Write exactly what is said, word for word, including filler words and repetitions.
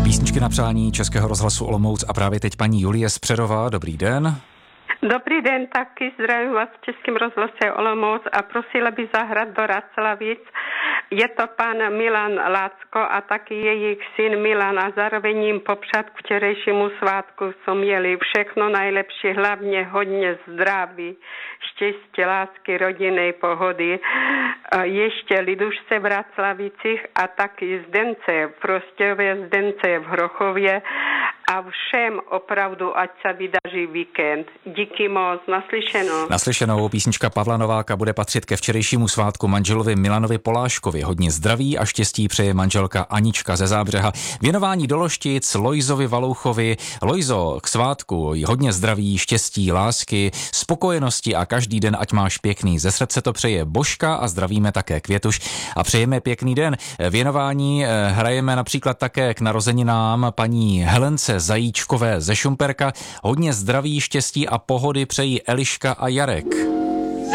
Písničky na přání Českého rozhlasu Olomouc a právě teď paní Julie Spřerová. Dobrý den. Dobrý den, taky zdravím vás v Českém rozhlase Olomouc a prosila by zahrát do Raclavic. Je to pan Milan Lácko a taky jejich syn Milan a zároveň jim popřát k včerejšímu svátku, co měli všechno nejlepší, hlavně hodně zdraví, štěstí, lásky, rodinné pohody. Ještě Lidušce v Raclavicích a taky Zdence v Prostějově, Zdence v Hrochově a všem opravdu, ať se vydaří víkend. Díky moc, naslyšenou. Naslyšenou. Písnička Pavla Nováka bude patřit ke včerejšímu svátku manželovi Milanovi Poláškovi. Hodně zdraví a štěstí přeje manželka Anička ze Zábřeha. Věnování do Loštic Lojzovi Valouchovi. Lojzo, k svátku hodně zdraví, štěstí, lásky, spokojenosti a každý den ať máš pěkný. Ze srdce to přeje Božka a zdravíme také Květuš a přejeme pěkný den. Věnování hrajeme například také k narozeninám paní Helence Zajíčkové ze Šumperka. Hodně zdraví, štěstí a pohody přejí Eliška a Jarek.